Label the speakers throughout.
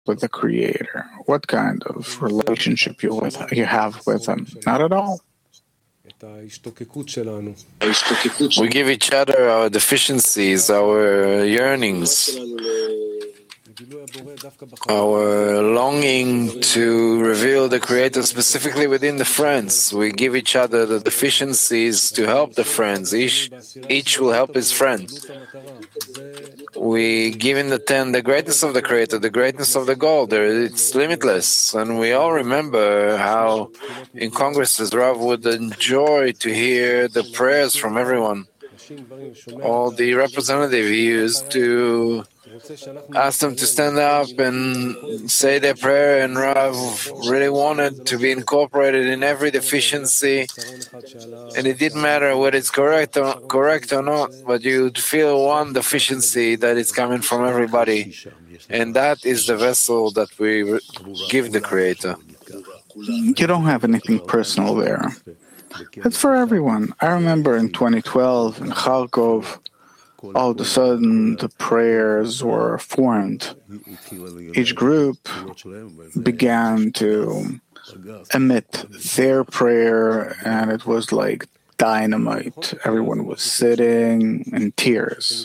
Speaker 1: with the Creator? What kind of relationship you have with Him? Not at all.
Speaker 2: We give each other our deficiencies, our yearnings, our longing to reveal the Creator specifically within the friends. We give each other the deficiencies to help the friends. Each will help his friend. We give in the greatness of the Creator, the greatness of the goal. It's limitless. And we all remember how in congresses Rav would enjoy to hear the prayers from everyone. All the representative he used to ask them to stand up and say their prayer, and Rav really wanted to be incorporated in every deficiency, and it didn't matter whether it's correct or not, but you'd feel one deficiency that is coming from everybody, and that is the vessel that we give the Creator.
Speaker 1: You don't have anything personal there. It's for everyone. I remember in 2012 in Kharkov, all of a sudden the prayers were formed. Each group began to emit their prayer, and it was like dynamite. Everyone was sitting in tears.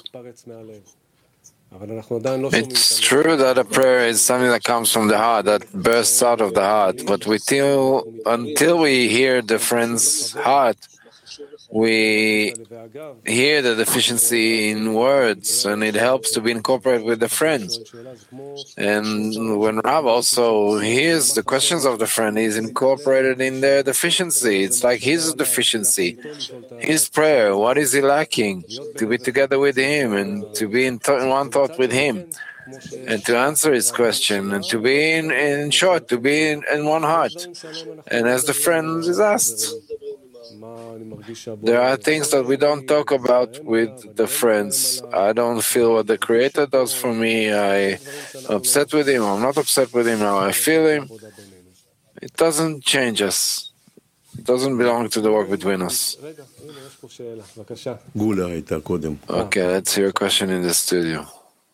Speaker 2: It's true that a prayer is something that comes from the heart, that bursts out of the heart, but until we hear the friend's heart, we hear the deficiency in words, and it helps to be incorporated with the friends. And when Rav also hears the questions of the friend, he's incorporated in their deficiency. It's like his deficiency, his prayer. What is he lacking? To be together with him and to be in one thought with him, and to answer his question, and to be in short, to be in one heart. And as the friend is asked, there are things that we don't talk about with the friends. I don't feel what the Creator does for me. I'm upset with him. I'm not upset with him. How I feel him. It doesn't change us. It doesn't belong to the work between us. Okay, let's hear a question in the studio.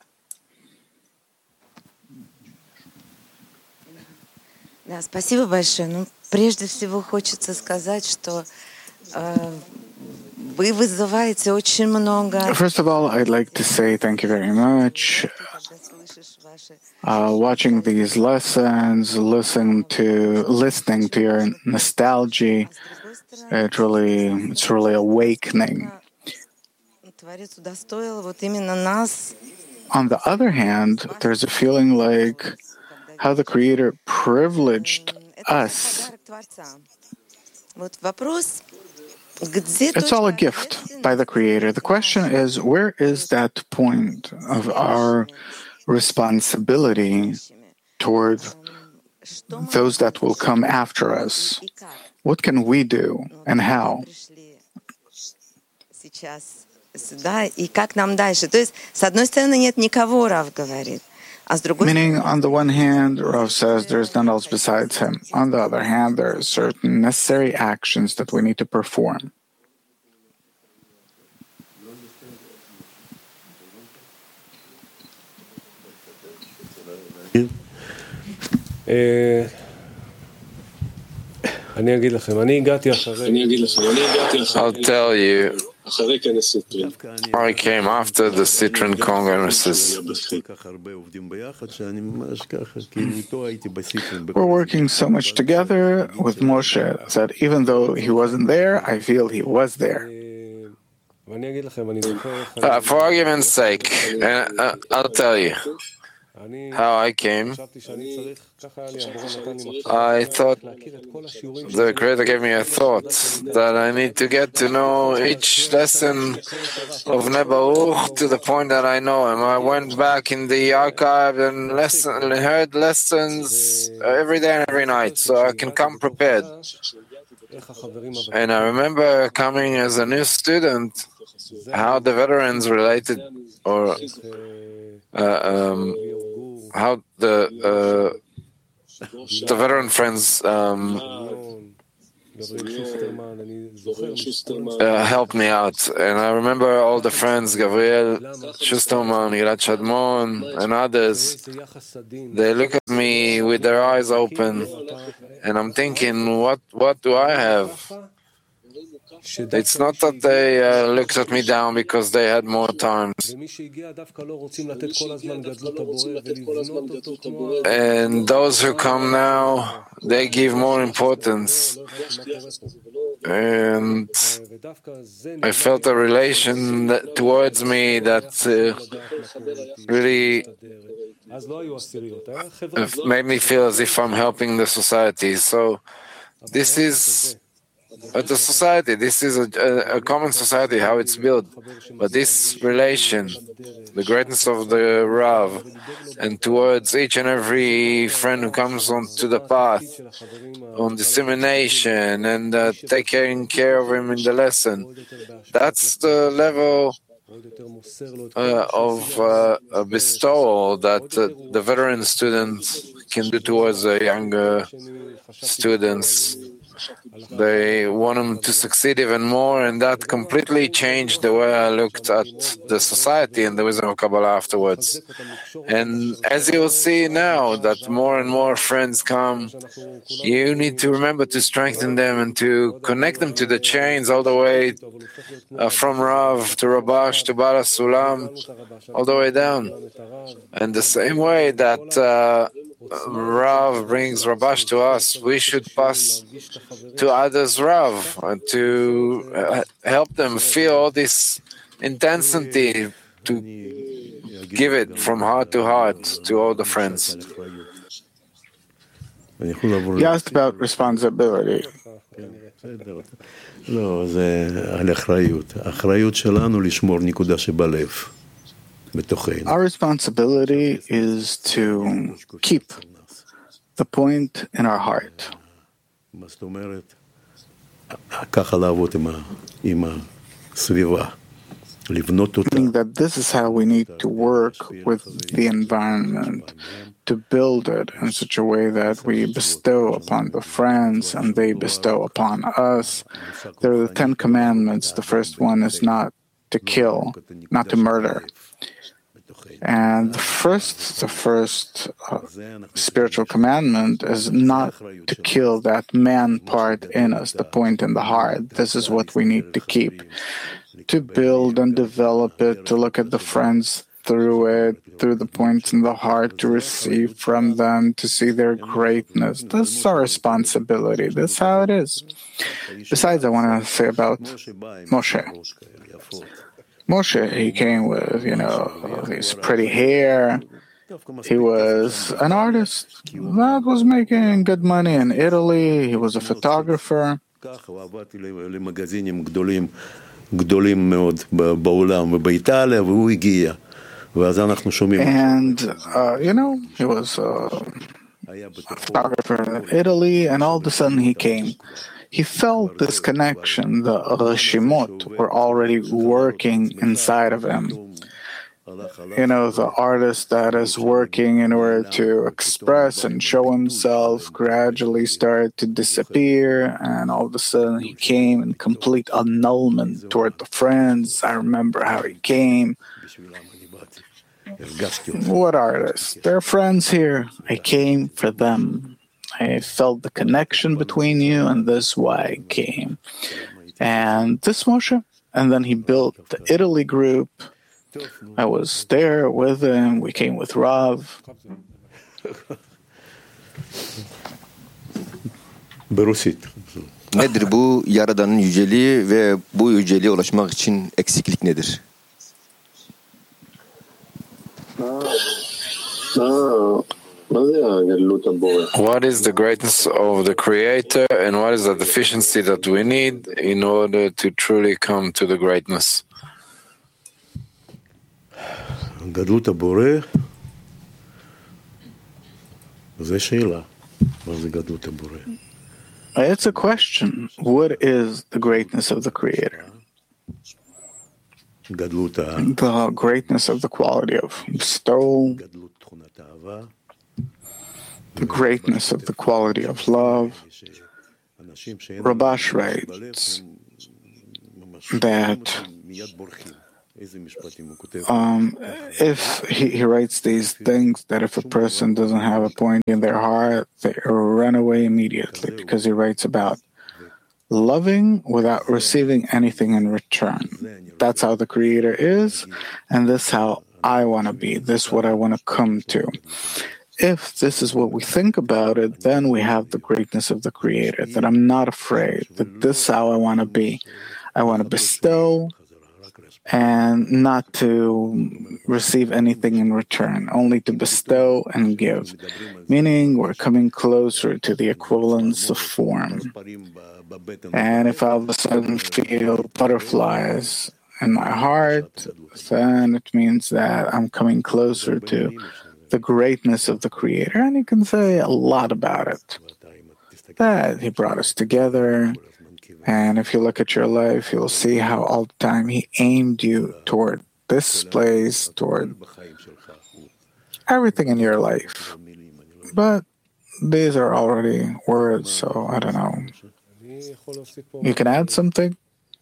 Speaker 3: Спасибо большое. Ну, прежде всего хочется сказать, что вы вызываете очень много.
Speaker 1: First of all, I'd like to say thank you very much. Watching these lessons, listening to your nostalgia, it's really awakening. On the other hand, there's a feeling like how the Creator privileged us. It's all a gift by the Creator. The question is, where is that point of our responsibility toward those that will come after us? What can we do and how? Meaning, on the one hand, Rav says there's none else besides him. On the other hand, there are certain necessary actions that we need to perform.
Speaker 2: I'll tell you, I came after the Citron congresses.
Speaker 1: We're working so much together with Moshe that even though he wasn't there, I feel he was there.
Speaker 2: For argument's sake, I'll tell you how I came. I thought the Creator gave me a thought that I need to get to know each lesson of Nebaruch to the point that I know him. I went back in the archive and heard lessons every day and every night, so I can come prepared. And I remember coming as a new student, how the veterans related, or how the veteran friends helped me out. And I remember all the friends, Gabriel Schusterman, Gilad Shadmon, and others. They look at me with their eyes open, and I'm thinking, what do I have? It's not that they looked at me down because they had more times. And those who come now, they give more importance. And I felt a relation towards me that really made me feel as if I'm helping the society. So this is the society. This is a common society, how it's built. But this relation, the greatness of the Rav, and towards each and every friend who comes onto the path, on dissemination and taking care of him in the lesson, that's the level of a bestowal that the veteran students can do towards the younger students. They want them to succeed even more, and that completely changed the way I looked at the society and the wisdom of Kabbalah afterwards. And as you'll see now that more and more friends come, you need to remember to strengthen them and to connect them to the chains all the way from Rav to Rabash to Bala Sulam, all the way down. And the same way that Rav brings Rabash to us, we should pass to others Rav to help them feel all this intensity, to give it from heart to heart to all the friends.
Speaker 1: You asked about responsibility.
Speaker 4: לא, זה על אחריות. האחריות שלנו לשמור נקודה שבלב.
Speaker 1: Our responsibility is to keep the point in our heart.
Speaker 4: זאת אומרת, ככה לעבוד עם הסביבה, לבנות אותה.
Speaker 1: Meaning that this is how we need to work with the environment, to build it in such a way that we bestow upon the friends and they bestow upon us. There are the 10 commandments. The first one is not to kill, not to murder. And the first spiritual commandment is not to kill that man part in us, the point in the heart. This is what we need to keep, to build and develop it, to look at the friends through it, through the points in the heart, to receive from them, to see their greatness. This is our responsibility. This is how it is. Besides, I want to say about Moshe. Moshe, he came with, his pretty hair. He was an artist that was making good money in Italy. He was a photographer.
Speaker 4: גדולים מאוד בעולם ובאיטליה, והוא הגיע. ואז אנחנו שומעים.
Speaker 1: And, he was a photographer in Italy, and all of a sudden he came. He felt this connection. The Reshimot were already working inside of him. The artist that is working in order to express and show himself gradually started to disappear, and all of a sudden he came in complete annulment toward the friends. I remember how he came. What artists? They're friends here. I came for them. I felt the connection between you, and this is why I came. And this Moshe. And then he built the Italy group. I was there with him. We came with Rav.
Speaker 4: ברוסית.
Speaker 5: Nedir bu Yaradan'ın yüceliği ve bu yüceliğe ulaşmak için eksiklik nedir?
Speaker 2: What is the greatness of the Creator, and what is the deficiency that we need in order to truly come to the greatness?
Speaker 4: גדלות הבורא, זו שאלה. מה זה גדלות הבורא?
Speaker 1: It's a question. What is the greatness of the Creator? The greatness of the quality of bestowal, the greatness of the quality of love. Rabash writes that if he writes these things, that if a person doesn't have a point in their heart, they run away immediately, because he writes about loving without receiving anything in return. That's how the Creator is, and this is how I want to be. This is what I want to come to. If this is what we think about it, then we have the greatness of the Creator, that I'm not afraid, that this is how I want to be. I want to bestow and not to receive anything in return, only to bestow and give. Meaning we're coming closer to the equivalence of form. And if I all of a sudden feel butterflies in my heart, then it means that I'm coming closer to the greatness of the Creator. And you can say a lot about it. That He brought us together. And if you look at your life, you'll see how all the time He aimed you toward this place, toward everything in your life. But these are already words, so I don't know. You can add something?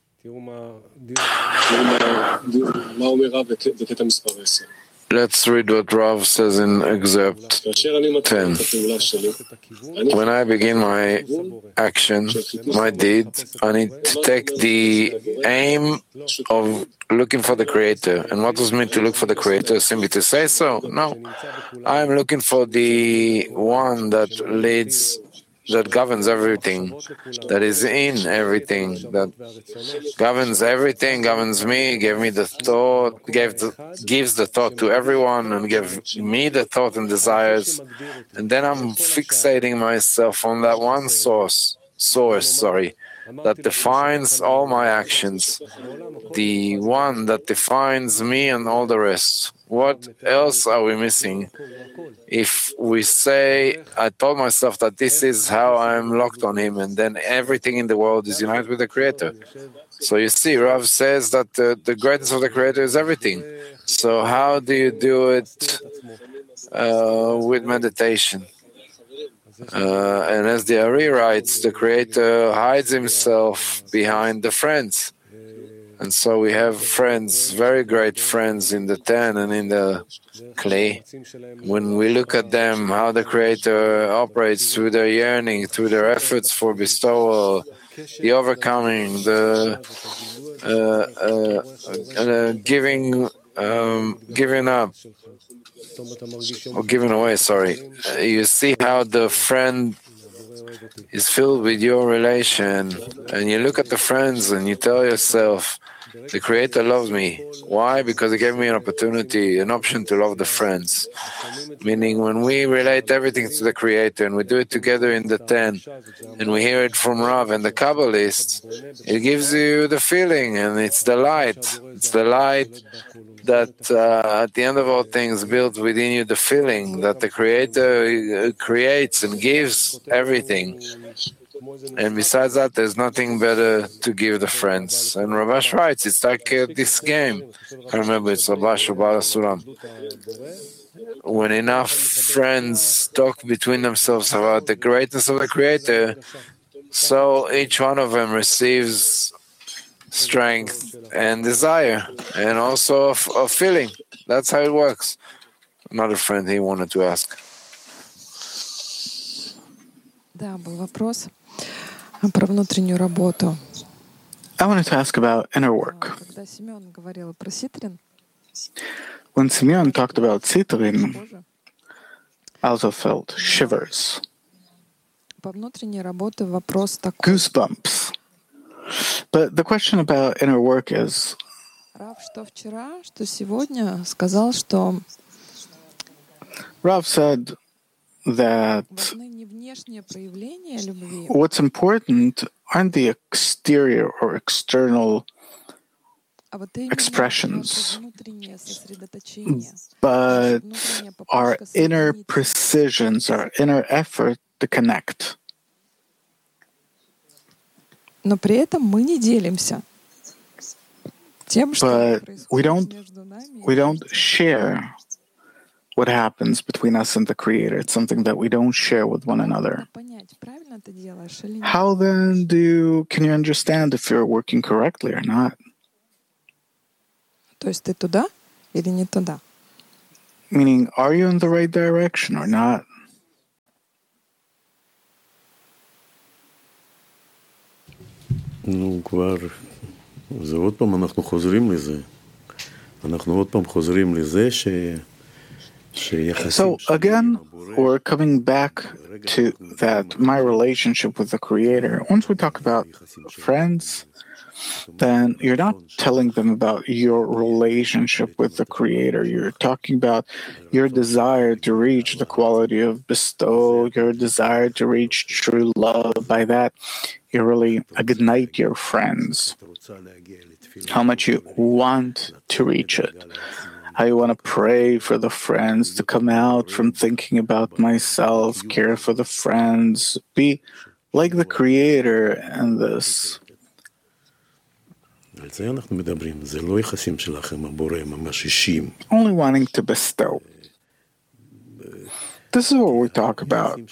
Speaker 2: Let's read what Rav says in excerpt 10. When I begin my action, my deed, I need to take the aim of looking for the Creator. And what does it mean to look for the Creator? Simply to say so? No. I'm looking for the one that leads, that governs everything, that is in everything, that governs everything, governs me, gave me the thought, gives the thought to everyone, and gives me the thought and desires. And then I'm fixating myself on that one source, that defines all my actions, the one that defines me and all the rest. What else are we missing? If we say, I told myself that this is how I'm locked on Him, and then everything in the world is united with the Creator. So you see, Rav says that the greatness of the Creator is everything. So how do you do it with meditation? And as the Ari writes, the Creator hides Himself behind the friends. And so we have friends, very great friends in the Ten and in the Kli. When we look at them, how the Creator operates through their yearning, through their efforts for bestowal, the overcoming, the giving up, or giving away, you see how the friend is filled with your relation, and you look at the friends and you tell yourself, the Creator loves me. Why? Because He gave me an opportunity, an option to love the friends. Meaning when we relate everything to the Creator and we do it together in the Ten, and we hear it from Rav and the Kabbalists, it gives you the feeling, and it's the light. It's the light that at the end of all things builds within you the feeling that the Creator creates and gives everything. And besides that, there's nothing better to give the friends. And Rabash writes, it's like this game. I remember it's Rabash or Baal Sulam. When enough friends talk between themselves about the greatness of the Creator, so each one of them receives strength and desire, and also a feeling. That's how it works. Another friend, he wanted to ask.
Speaker 6: Да, был вопрос про внутреннюю работу.
Speaker 1: I wanted to ask about inner work.
Speaker 6: Когда Семен говорил про Ситрин,
Speaker 1: when Simeon talked about Sitrin, I also felt shivers,
Speaker 6: по внутренней работе вопрос такой.
Speaker 1: Goosebumps. But the question about inner work is,
Speaker 6: Рав, что вчера, что сегодня сказал, что
Speaker 1: Rav said that what's important aren't the exterior or external expressions, but our inner precisions, our inner effort to connect.
Speaker 6: Но при этом мы не делимся тем, что происходит между нами.
Speaker 1: We don't share what happens between us and the Creator. It's something that we don't share with one another.
Speaker 6: Понять, правильно
Speaker 1: how then can you understand if you're working correctly or not? Meaning, are you in the right direction or not?
Speaker 4: זה עוד פעם אנחנו חוזרים לזה. אנחנו עוד פעם חוזרים לזה
Speaker 1: So again, we're coming back to that, my relationship with the Creator. Once we talk about friends, then you're not telling them about your relationship with the Creator. You're talking about your desire to reach the quality of bestow, your desire to reach true love. By that, you really ignite your friends, how much you want to reach it, how you want to pray for the friends to come out from thinking about myself, care for the friends, be like the Creator in this. Only wanting to bestow. This is what we talk about.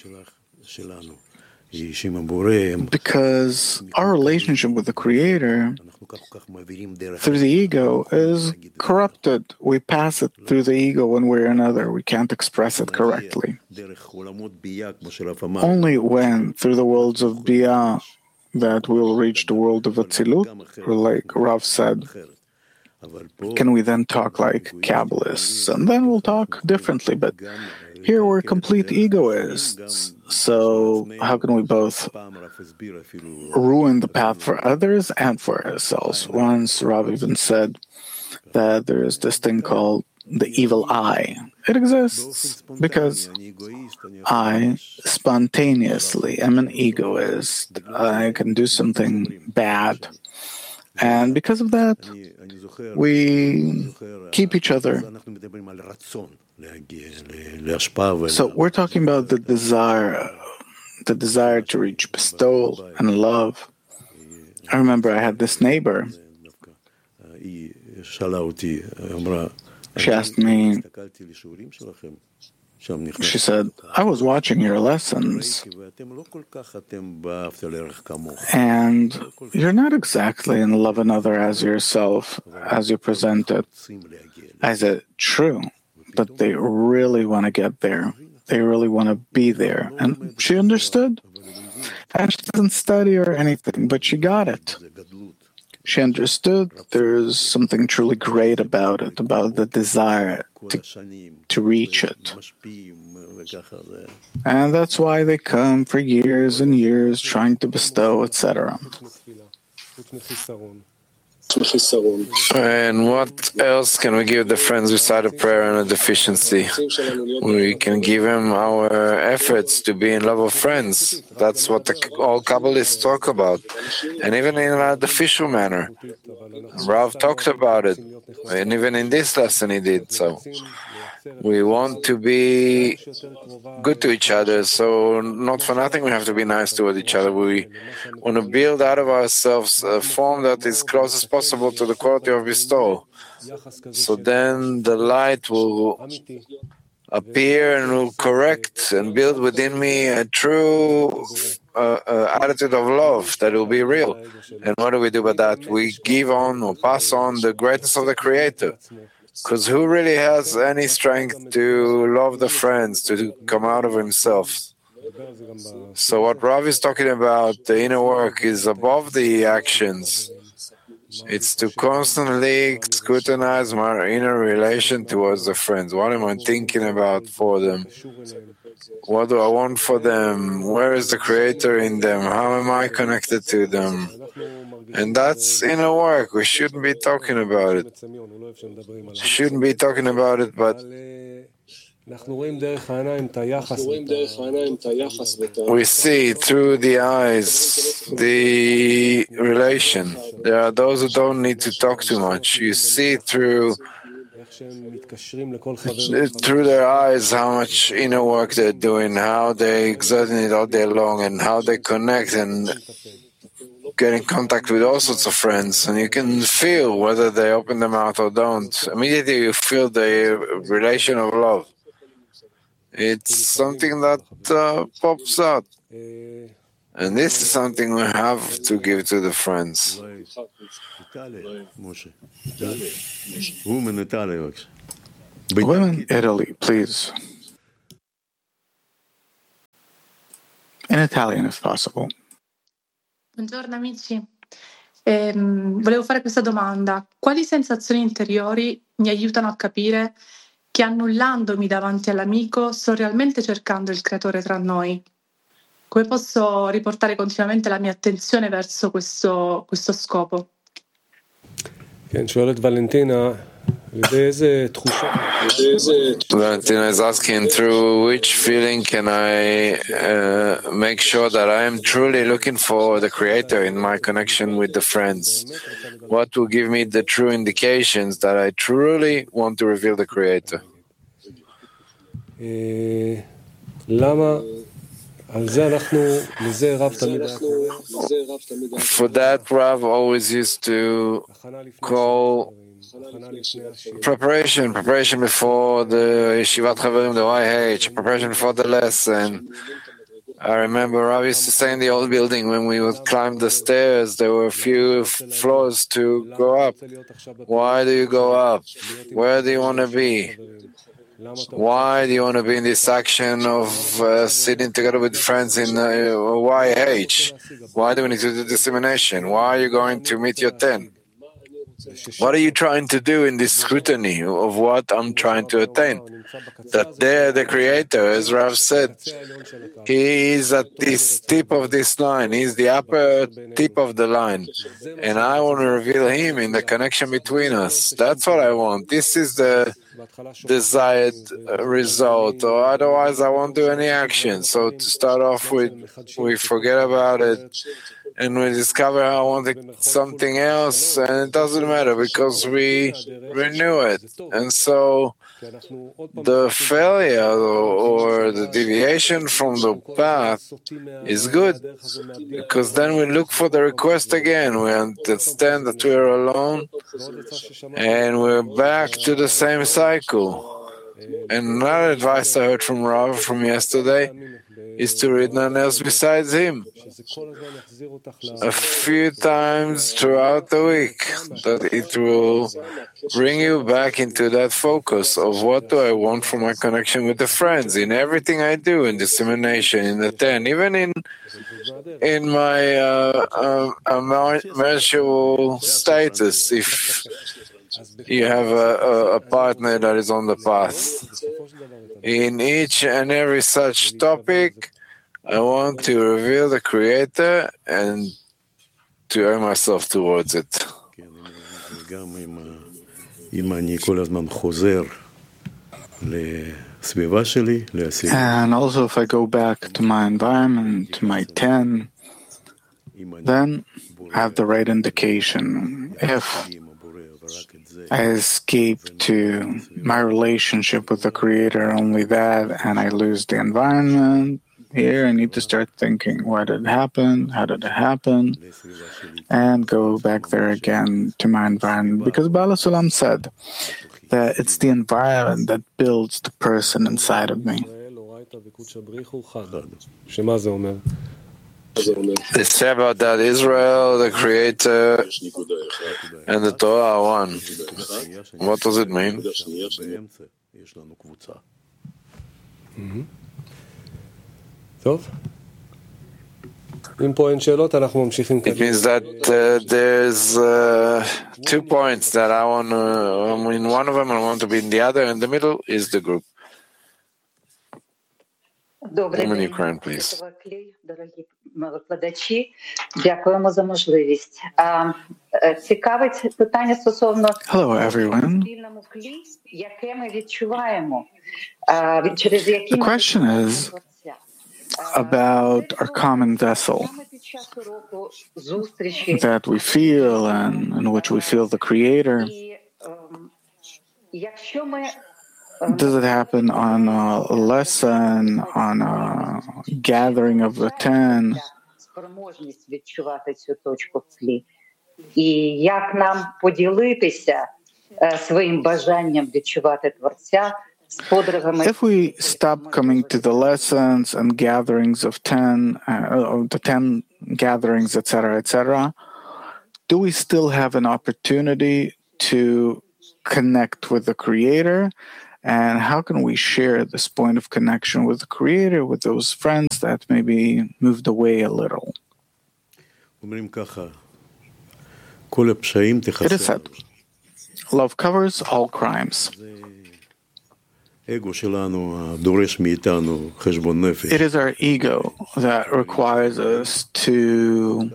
Speaker 1: Because our relationship with the Creator through the ego is corrupted. We pass it through the ego one way or another. We can't express it correctly. Only when, through the worlds of Bia, that we'll reach the world of Atzilut, or like Rav said, can we then talk like Kabbalists? And then we'll talk differently. But here we're complete egoists. So how can we both ruin the path for others and for ourselves? Once Rav even said that there is this thing called the evil eye. It exists because I spontaneously am an egoist. I can do something bad. And because of that, we keep each other. So we're talking about the desire to reach bestowal and love. I remember I had this neighbor. She asked me, she said, I was watching your lessons, and you're not exactly in love another as yourself, as you present it. I said, true, but they really want to get there. They really want to be there. And she understood. And she didn't study or anything, but she got it. She understood there's something truly great about it, about the desire to reach it. And that's why they come for years and years trying to bestow, etc.
Speaker 2: And what else can we give the friends beside a prayer and a deficiency? We can give them our efforts to be in love of friends. That's what all Kabbalists talk about. And even in an artificial manner. Rav talked about it. And even in this lesson he did so. We want to be good to each other, so not for nothing we have to be nice toward each other. We want to build out of ourselves a form that is close as possible to the quality of bestowal. So then the light will appear and will correct and build within me a true attitude of love that will be real. And what do we do about that? We give on or pass on the greatness of the Creator. Because who really has any strength to love the friends, to come out of himself? So what Rav is talking about, the inner work, is above the actions. It's to constantly scrutinize my inner relation towards the friends. What am I thinking about for them? What do I want for them? Where is the Creator in them? How am I connected to them? And that's inner work. We shouldn't be talking about it. But we see through the eyes the relation. There are those who don't need to talk too much. You see through their eyes how much inner work they're doing, how they exert it all day long, and how they connect and get in contact with all sorts of friends. And you can feel whether they open their mouth or don't. Immediately you feel the relation of love. It's something that pops out. And this is something we have to give to the friends.
Speaker 1: Women, Italy, please. In Italian, if possible.
Speaker 7: Buongiorno amici. Volevo fare questa domanda. Quali sensazioni interiori mi aiutano a capire che annullandomi davanti all'amico sto realmente cercando il creatore tra noi? Come posso riportare continuamente la mia attenzione verso questo scopo?
Speaker 8: שואלת ולנטינה,
Speaker 2: Valentina is asking, through which feeling can I make sure that I am truly looking for the Creator in my connection with the friends? What will give me the true indications that I truly want to reveal the Creator? For that, Rav always used to call preparation before the Yeshivat Chaverim, the YH, preparation before the lesson. I remember Rav used to say in the old building, when we would climb the stairs, there were a few floors to go up. Why do you go up? Where do you want to be? Why do you want to be in this action of sitting together with friends in YH? Why do we need to do dissemination? Why are you going to meet your 10? What are you trying to do in this scrutiny of what I'm trying to attain? That there, the Creator, as Rav said, He is at this tip of this line. He's the upper tip of the line. And I want to reveal Him in the connection between us. That's what I want. This is the desired result, or otherwise I won't do any action. So to start off with, we forget about it, and we discover I wanted something else, and it doesn't matter because we renew it. And so the failure or the deviation from the path is good, because then we look for the request again. We understand that we are alone, and we're back to the same cycle. And another advice I heard from Rav from yesterday is to read none else besides him a few times throughout the week, that it will bring you back into that focus of what do I want from my connection with the friends in everything I do, in dissemination, in the 10, even in my marital status, if you have a partner that is on the path. In each and every such topic, I want to reveal the Creator and to earn myself towards it.
Speaker 1: And also, if I go back to my environment, to my 10, then I have the right indication. If I escape to my relationship with the Creator, only that, and I lose the environment, here I need to start thinking, why did it happen? How did it happen? And go back there again to my environment. Because Bala Sulam said that it's the environment that builds the person inside of me.
Speaker 2: They say about that Israel, the Creator, and the Torah are one. What does it mean? It means that there's 2 points that I want to, I'm in one of them, I want to be in the other, and the middle is the group. I'm in Ukraine, please.
Speaker 9: Викладачі, дякуємо за можливість. Цікавить питання стосовно
Speaker 1: спільному
Speaker 9: клі, яке ми відчуваємо, через які
Speaker 1: The question is about our common vessel that we feel and in which we feel the Creator.
Speaker 9: Якщо ми
Speaker 1: Does it happen on a lesson, on a gathering of the 10?
Speaker 9: Спроможність відчувати цю точку в тлі. І як нам поділитися своїм бажанням відчувати Творця
Speaker 1: If we stop coming to the lessons and gatherings of the 10 gatherings, etc., do we still have an opportunity to connect with the Creator? And how can we share this point of connection with the Creator with those friends that maybe moved away a little? It is said, love covers all crimes. It is our ego that requires us to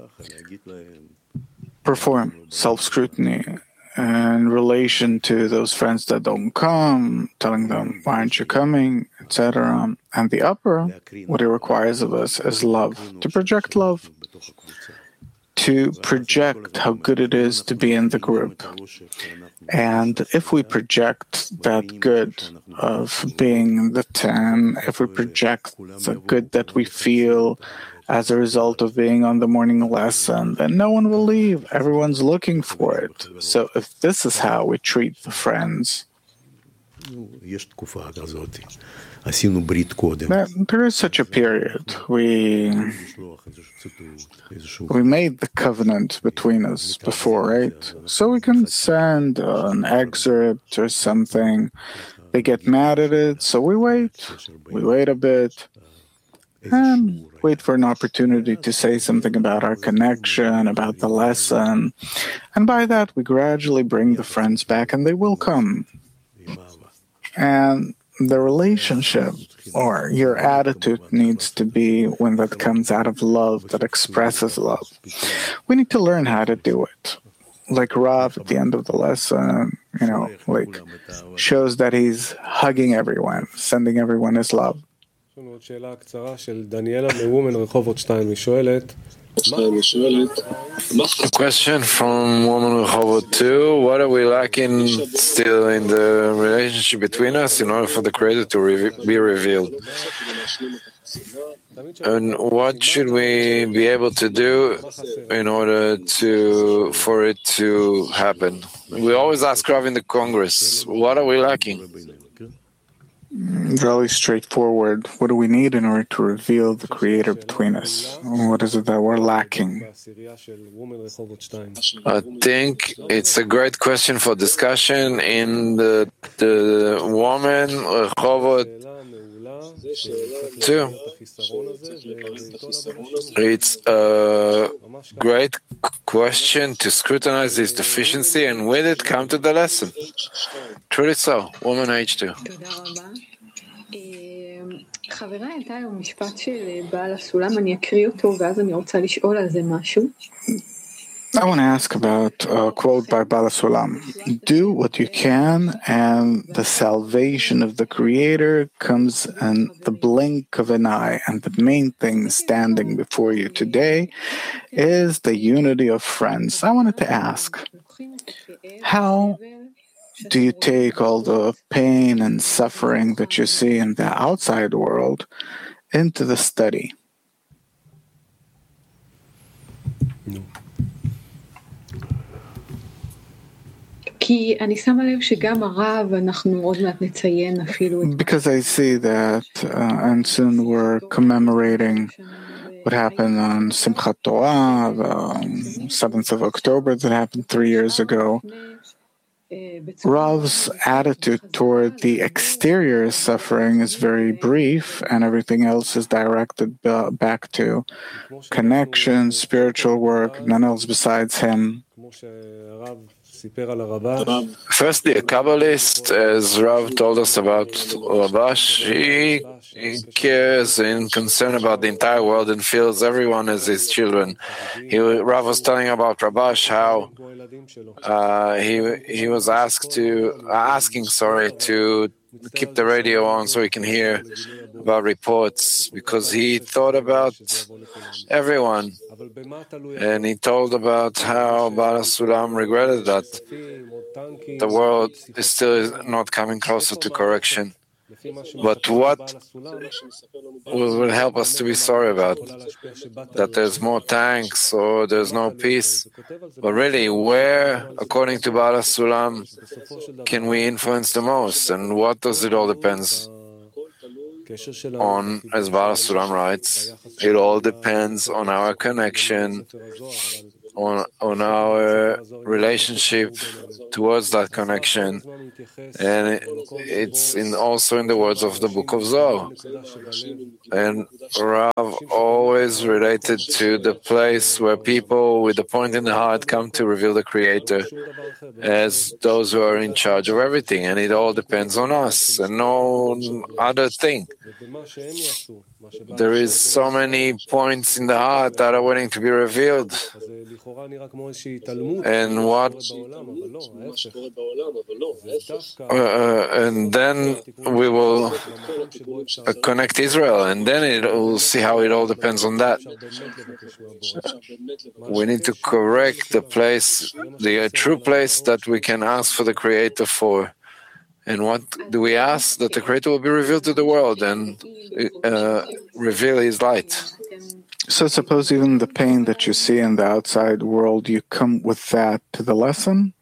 Speaker 1: perform self-scrutiny in relation to those friends that don't come, telling them, why aren't you coming, etc. And the upper, what it requires of us is love, to project love, to project how good it is to be in the group. And if we project that good of being in the 10, if we project the good that we feel as a result of being on the morning lesson, then no one will leave. Everyone's looking for it. So if this is how we treat the friends, there is such a period. We made the covenant between us before, right? So we can send an excerpt or something. They get mad at it, so we wait. We wait a bit and wait for an opportunity to say something about our connection, about the lesson. And by that, we gradually bring the friends back, and they will come. And the relationship or your attitude needs to be one that comes out of love, that expresses love. We need to learn how to do it. Like Rav at the end of the lesson, shows that he's hugging everyone, sending everyone his love.
Speaker 2: A question from Woman Rehovot 2. What are we lacking still in the relationship between us in order for the Creator to be revealed? And what should we be able to do in order for it to happen? We always ask Rav in the Congress, what are we lacking?
Speaker 1: Really straightforward. What do we need in order to reveal the Creator between us? What is it that we're lacking?
Speaker 2: I think it's a great question for discussion in the Woman Rehovot 2. It's a great question to scrutinize this deficiency and with it come to the lesson. Truly so. Woman H2.
Speaker 8: חברה הייתה היום משפט של בעל הסולם, אני אקריא אותו ואז אני רוצה לשאול על זה משהו.
Speaker 1: I want to ask about a quote by Baal HaSulam. Do what you can, and the salvation of the Creator comes in the blink of an eye. And the main thing standing before you today is the unity of friends. I wanted to ask, how do you take all the pain and suffering that you see in the outside world into the study? Because I see that, and soon we're commemorating what happened on Simchat Torah, the 7th of October, that happened 3 years ago. Rav's attitude toward the exterior suffering is very brief, and everything else is directed back to connection, spiritual work, none else besides him.
Speaker 2: Firstly, a Kabbalist, as Rav told us about Rabash, he cares and concerned about the entire world and feels everyone as his children. Rav was telling about Rabash how he was asking to keep the radio on so he can hear about reports because he thought about everyone. And he told about how Baal HaSulam regretted that the world is still not coming closer to correction. But what will help us to be sorry about? That there's more tanks or there's no peace? But really, where, according to Baal HaSulam, can we influence the most? And what does it all depends on, as Baal HaSulam writes? It all depends on our connection, on our relationship towards that connection, and it's also in the words of the Book of Zohar. And Rav always related to the place where people with the point in the heart come to reveal the Creator as those who are in charge of everything, and it all depends on us and no other thing. There is so many points in the heart that are waiting to be revealed. And and then we will connect Israel, and then it will see how it all depends on that. We need to correct the place, the true place that we can ask for the Creator for. And what do we ask? That the Creator will be revealed to the world and reveal His light.
Speaker 1: So suppose even the pain that you see in the outside world, you come with that to the lesson?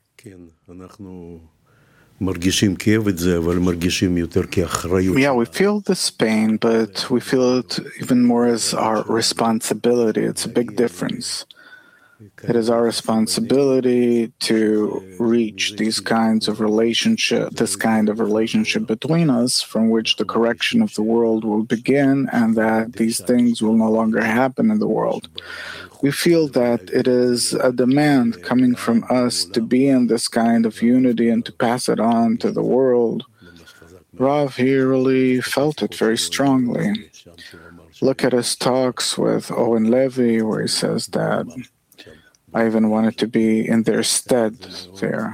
Speaker 1: Yeah, we feel this pain, but we feel it even more as our responsibility. It's a big difference. It is our responsibility to reach this kind of relationship between us, from which the correction of the world will begin, and that these things will no longer happen in the world. We feel that it is a demand coming from us to be in this kind of unity and to pass it on to the world. Rav here really felt it very strongly. Look at his talks with Owen Levy, where he says that I even wanted to be in their stead there.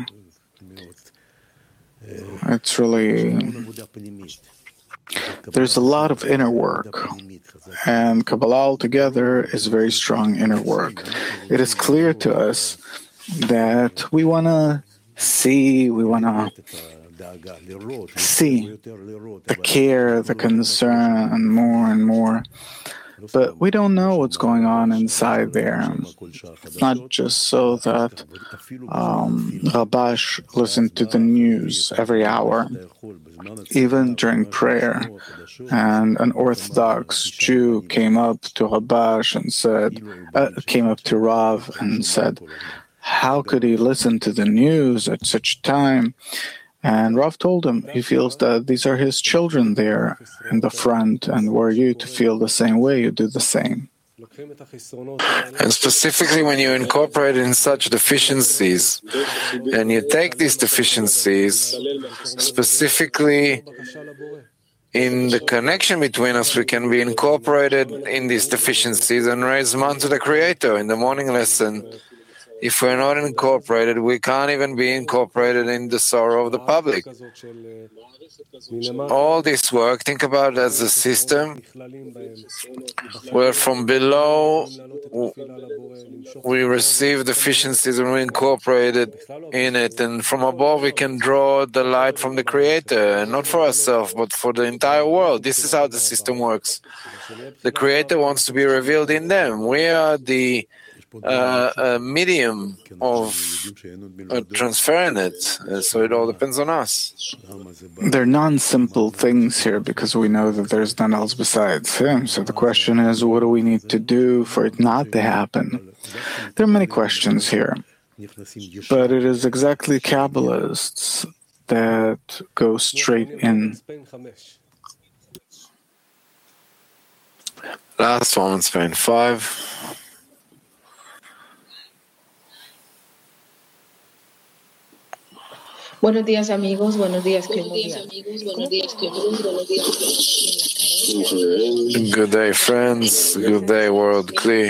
Speaker 1: It's really... There's a lot of inner work, and Kabbalah altogether is very strong inner work. It is clear to us that we want to see the care, the concern more and more. But we don't know what's going on inside there. It's not just so that Rabash listened to the news every hour, even during prayer. And an Orthodox Jew came up to Rabash and came up to Rav and said, how could he listen to the news at such time? And Rav told him he feels that these are his children there in the front, and were you to feel the same way, you do the same.
Speaker 2: And specifically when you incorporate in such deficiencies, and you take these deficiencies, specifically in the connection between us, we can be incorporated in these deficiencies and raise man to the Creator in the morning lesson. If we're not incorporated, we can't even be incorporated in the sorrow of the public. All this work, think about it as a system where from below we receive deficiencies and we incorporate it in it, and from above we can draw the light from the Creator, and not for ourselves, but for the entire world. This is how the system works. The Creator wants to be revealed in them. We are the a medium of transferring it, so it all depends on us.
Speaker 1: They're non-simple things here because we know that there's none else besides Him. So the question is, what do we need to do for it not to happen? There are many questions here, but it is exactly Kabbalists that go straight in.
Speaker 2: Last one, Spain 5.
Speaker 10: Buenos días, amigos. Buenos días,
Speaker 2: Good day, friends. Good day, world. Kli.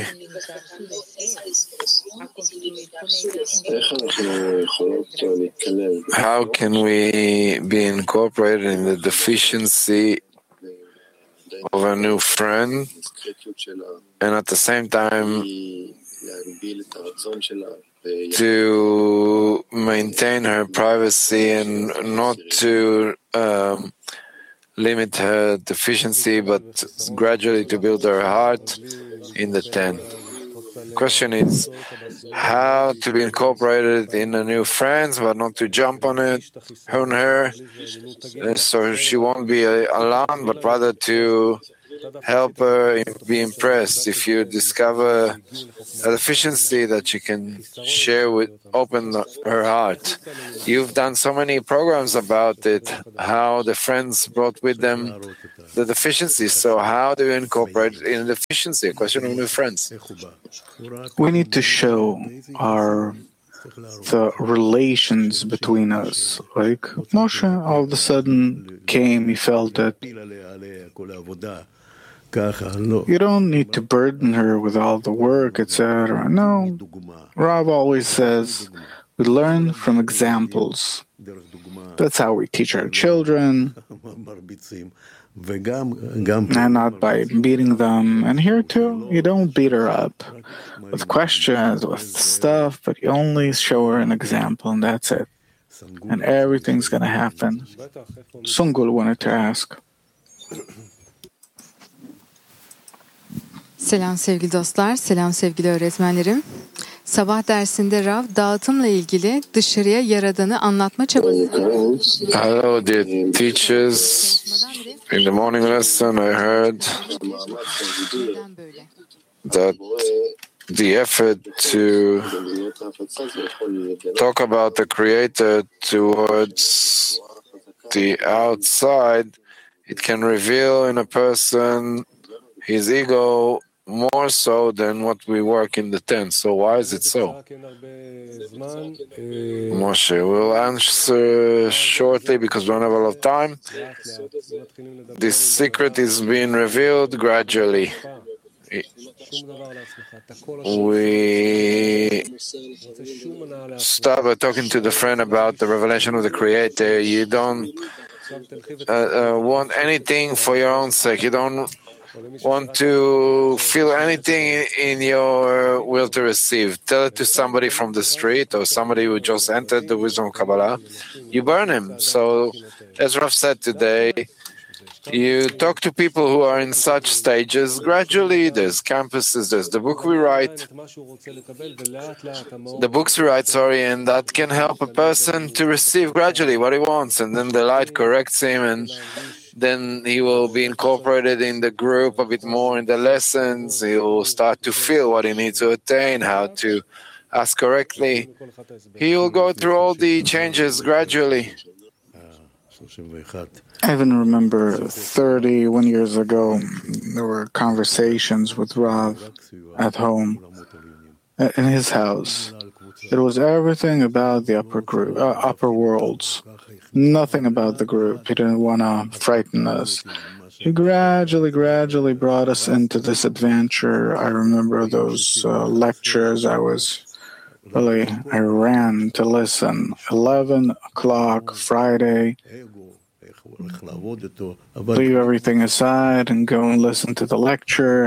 Speaker 2: How can we be incorporated in the deficiency of a new friend and at the same time to maintain her privacy and not to limit her deficiency, but gradually to build her heart in the 10. Question is how to be incorporated in the new friends, but not to jump on her, so she won't be alarmed, but rather to help her be impressed. If you discover a deficiency that she can share with, open her heart. You've done so many programs about it, how the friends brought with them the deficiencies. So how do you incorporate it in a deficiency? A question of new friends.
Speaker 1: We need to show the relations between us. Like Moshe all of a sudden came, he felt it. You don't need to burden her with all the work, etc. No. Rav always says, we learn from examples. That's how we teach our children, and not by beating them. And here too, you don't beat her up with questions, with stuff, but you only show her an example, and that's it. And everything's going to happen. Sungul wanted to ask.
Speaker 11: Selam sevgili dostlar, selam sevgili öğretmenlerim. Sabah dersinde Rav dağıtımla ilgili dışarıya Yaradan'ı anlatma çabası.
Speaker 2: Hello dear teachers. In the morning lesson I heard that the effort to talk about the Creator towards the outside, it can reveal in a person his ego more so than what we work in the 10. So why is it so? Moshe, we'll answer shortly because we don't have a lot of time. This secret is being revealed gradually. We start by talking to the friend about the revelation of the Creator. You don't want anything for your own sake. You don't want to feel anything in your will to receive. Tell it to somebody from the street or somebody who just entered the wisdom of Kabbalah. You burn him. So, as Rav said today, you talk to people who are in such stages gradually. There's campuses, there's the book we write. The books we write, and that can help a person to receive gradually what he wants. And then the light corrects him, and then he will be incorporated in the group a bit more in the lessons. He will start to feel what he needs to attain, how to ask correctly. He will go through all the changes gradually.
Speaker 1: I even remember 31 years ago, there were conversations with Rav at home, in his house. It was everything about the upper worlds, nothing about the group. He didn't want to frighten us. He gradually brought us into this adventure. I remember those lectures. I ran to listen. 11 o'clock Friday. Leave everything aside and go and listen to the lecture.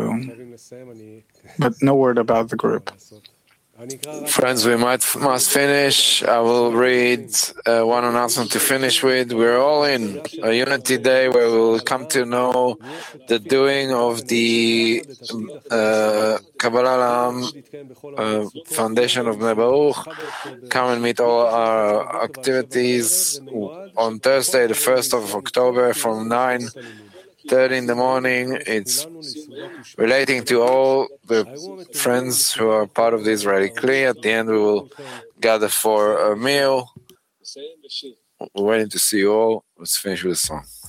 Speaker 1: But no word about the group.
Speaker 2: Friends, we must finish. I will read one announcement to finish with. We're all in a Unity Day where we will come to know the doing of the Kabbalah Foundation of Bnei Baruch. Come and meet all our activities on Thursday, the 1st of October from 9:30 in the morning. It's relating to all the friends who are part of the Israeli Kli. At the end, we will gather for a meal. We're waiting to see you all. Let's finish with a song.